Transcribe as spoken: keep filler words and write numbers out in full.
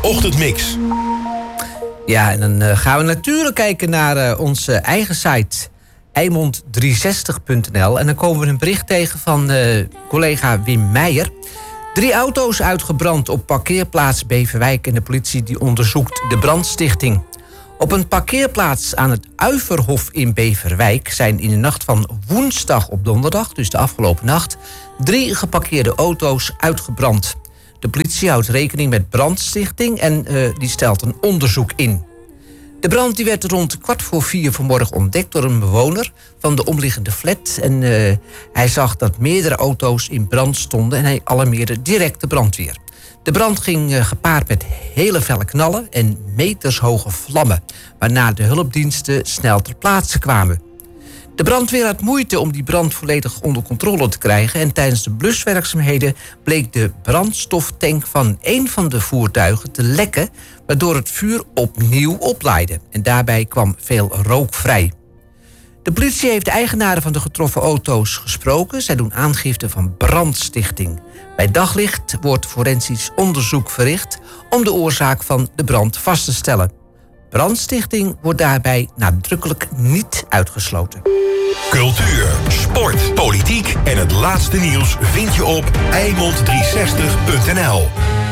ochtendmix. Ja, en dan uh, gaan we natuurlijk kijken naar uh, onze eigen site Eimond driehonderdzestig punt n l. En dan komen we een bericht tegen van uh, collega Wim Meijer. Drie auto's uitgebrand op parkeerplaats Beverwijk en de politie die onderzoekt de brandstichting. Op een parkeerplaats aan het Uiverhof in Beverwijk zijn in de nacht van woensdag op donderdag, dus de afgelopen nacht, drie geparkeerde auto's uitgebrand. De politie houdt rekening met brandstichting en uh, die stelt een onderzoek in. De brand die werd rond kwart voor vier vanmorgen ontdekt door een bewoner van de omliggende flat. En uh, hij zag dat meerdere auto's in brand stonden en hij alarmeerde direct de brandweer. De brand ging uh, gepaard met hele felle knallen en metershoge vlammen, waarna de hulpdiensten snel ter plaatse kwamen. De brandweer had moeite om die brand volledig onder controle te krijgen en tijdens de bluswerkzaamheden bleek de brandstoftank van één van de voertuigen te lekken, waardoor het vuur opnieuw oplaaide. En daarbij kwam veel rook vrij. De politie heeft de eigenaren van de getroffen auto's gesproken. Zij doen aangifte van brandstichting. Bij daglicht wordt forensisch onderzoek verricht om de oorzaak van de brand vast te stellen. Brandstichting wordt daarbij nadrukkelijk niet uitgesloten. Cultuur, sport, politiek en het laatste nieuws vind je op Eimond driehonderdzestig punt n l.